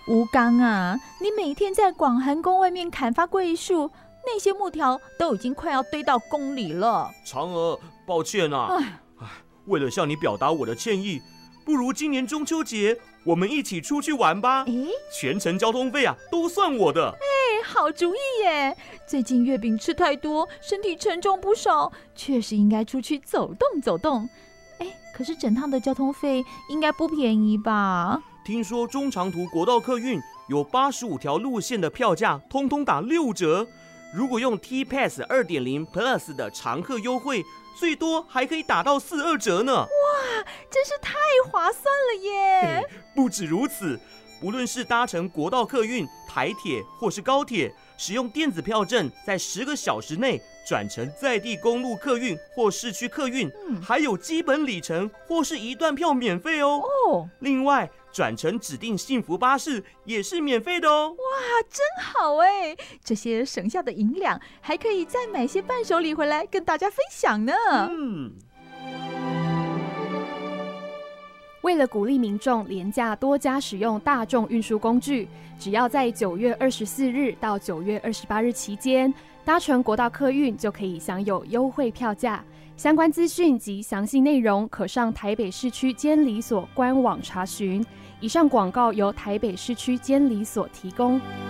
吴刚啊，你每天在广寒宫外面砍伐桂树，那些木条都已经快要堆到宫里了。 嫦娥，抱歉啊，为了向你表达我的歉意，不如今年中秋节我们一起出去玩吧。全程交通费啊都算我的。 好主意耶！最近月饼吃太多，身体沉重不少，确实应该出去走动走动。可是整趟的交通费应该不便宜吧？ 听说中长途国道客运有85条路线的票价通通打6折，如果用 T-Pass 2.0 Plus 的常客优惠，最多还可以打到42折呢！ 哇，真是太划算了耶！ 不止如此，无论是搭乘国道客运、台铁或是高铁，使用电子票证，在10个小时内转乘在地公路客运或市区客运，还有基本里程或是一段票免费哦。另外，转乘指定幸福巴士也是免费的哦。 哇，真好哎！这些省下的银两还可以再买些伴手礼回来跟大家分享呢。 为了鼓励民众廉价多加使用大众运输工具，只要在9月24日到9月28日期间搭乘国道客运，就可以享有优惠票价。相关资讯及详细内容可上台北市区监理所官网查询。以上广告由台北市区监理所提供。